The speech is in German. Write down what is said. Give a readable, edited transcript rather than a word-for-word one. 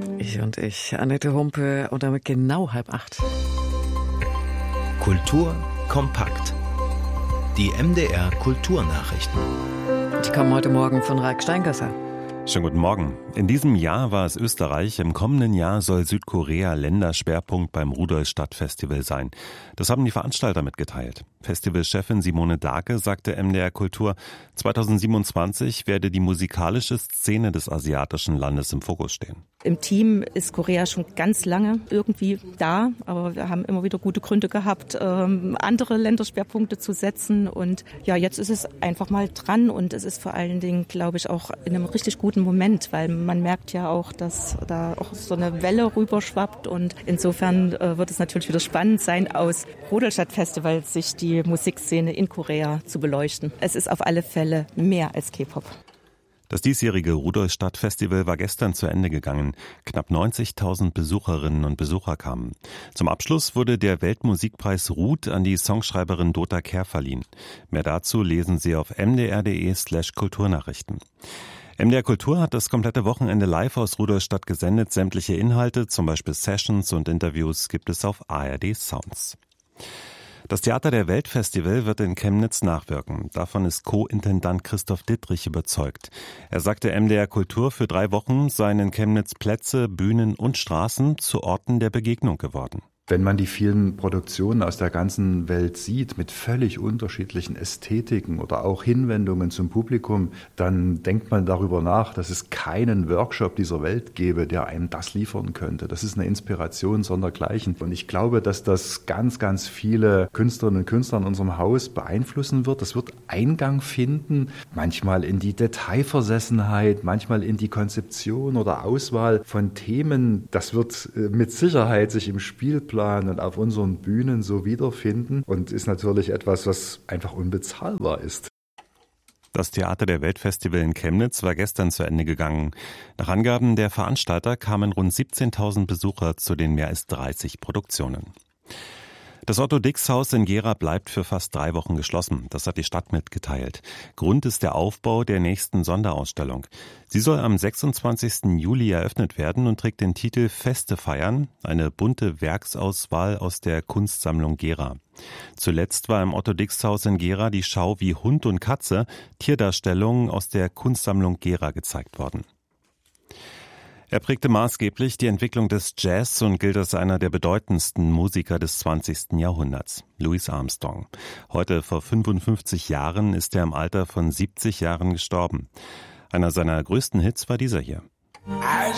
Ich, Annette Humpe, und damit genau 7:30. Kultur kompakt. Die MDR Kulturnachrichten. Die kommen heute Morgen von Raik Steingasser. Schönen guten Morgen. In diesem Jahr war es Österreich. Im kommenden Jahr soll Südkorea Länderschwerpunkt beim Rudolstadt-Festival sein. Das haben die Veranstalter mitgeteilt. Festivalchefin Simone Dake sagte MDR Kultur, 2027 werde die musikalische Szene des asiatischen Landes im Fokus stehen. Im Team ist Korea schon ganz lange irgendwie da, aber wir haben immer wieder gute Gründe gehabt, andere Länderschwerpunkte zu setzen. Und ja, jetzt ist es einfach mal dran und es ist vor allen Dingen, glaube ich, auch in einem richtig guten Moment, weil man merkt ja auch, dass da auch so eine Welle rüberschwappt und insofern wird es natürlich wieder spannend sein, aus Rudolstadt-Festival sich die Musikszene in Korea zu beleuchten. Es ist auf alle Fälle mehr als K-Pop. Das diesjährige Rudolstadt-Festival war gestern zu Ende gegangen. Knapp 90.000 Besucherinnen und Besucher kamen. Zum Abschluss wurde der Weltmusikpreis Ruth an die Songschreiberin Dota Kehr verliehen. Mehr dazu lesen Sie auf mdr.de/Kulturnachrichten. MDR Kultur hat das komplette Wochenende live aus Rudolstadt gesendet. Sämtliche Inhalte, zum Beispiel Sessions und Interviews, gibt es auf ARD Sounds. Das Theater der Welt Festival wird in Chemnitz nachwirken. Davon ist Co-Intendant Christoph Dittrich überzeugt. Er sagte MDR Kultur, für 3 Wochen seien in Chemnitz Plätze, Bühnen und Straßen zu Orten der Begegnung geworden. Wenn man die vielen Produktionen aus der ganzen Welt sieht, mit völlig unterschiedlichen Ästhetiken oder auch Hinwendungen zum Publikum, dann denkt man darüber nach, dass es keinen Workshop dieser Welt gäbe, der einem das liefern könnte. Das ist eine Inspiration sondergleichen. Und ich glaube, dass das ganz, ganz viele Künstlerinnen und Künstler in unserem Haus beeinflussen wird. Das wird Eingang finden, manchmal in die Detailversessenheit, manchmal in die Konzeption oder Auswahl von Themen. Das wird mit Sicherheit sich im Spielplan und auf unseren Bühnen so wiederfinden und ist natürlich etwas, was einfach unbezahlbar ist. Das Theater der Welt Festival in Chemnitz war gestern zu Ende gegangen. Nach Angaben der Veranstalter kamen rund 17.000 Besucher zu den mehr als 30 Produktionen. Das Otto-Dix-Haus in Gera bleibt für fast 3 Wochen geschlossen. Das hat die Stadt mitgeteilt. Grund ist der Aufbau der nächsten Sonderausstellung. Sie soll am 26. Juli eröffnet werden und trägt den Titel Feste feiern, eine bunte Werksauswahl aus der Kunstsammlung Gera. Zuletzt war im Otto-Dix-Haus in Gera die Schau Wie Hund und Katze, Tierdarstellungen aus der Kunstsammlung Gera gezeigt worden. Er prägte maßgeblich die Entwicklung des Jazz und gilt als einer der bedeutendsten Musiker des 20. Jahrhunderts, Louis Armstrong. Heute vor 55 Jahren ist er im Alter von 70 Jahren gestorben. Einer seiner größten Hits war dieser hier.